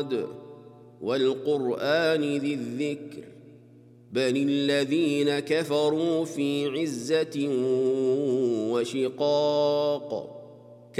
والقرآن ذي الذكر بل الذين كفروا في عزة وشقاق